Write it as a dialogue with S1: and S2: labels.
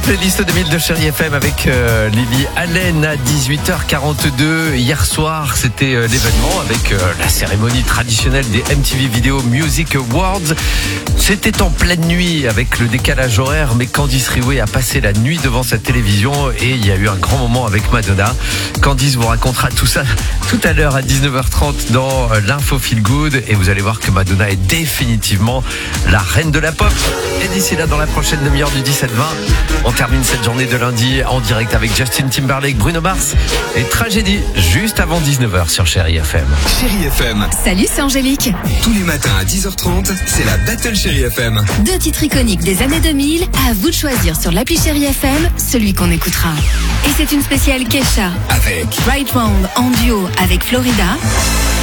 S1: playlist 2000 de Chérie FM avec Lily Allen à 18h42. Hier soir, c'était l'événement avec la cérémonie traditionnelle des MTV Video Music Awards. C'était en pleine nuit avec le décalage horaire, mais Candice Rioué a passé la nuit devant sa télévision et il y a eu un grand moment avec Madonna. Candice vous racontera tout ça tout à l'heure à 19h30 dans l'Info Feel Good et vous allez voir que Madonna est définitivement la reine de la pop. Et d'ici là, dans la prochaine demi-heure du 17-20, on termine cette journée de lundi en direct avec Justin Timberlake, Bruno Mars et Tragédie juste avant 19h sur Chérie FM.
S2: Chérie FM.
S3: Salut, c'est Angélique.
S2: Tous les matins à 10h30, c'est la Battle Chérie FM.
S3: 2 titres iconiques des années 2000, à vous de choisir sur l'appli Chérie FM, celui qu'on écoutera. Et c'est une spéciale Kesha
S2: Avec
S3: Right Round en duo avec Florida.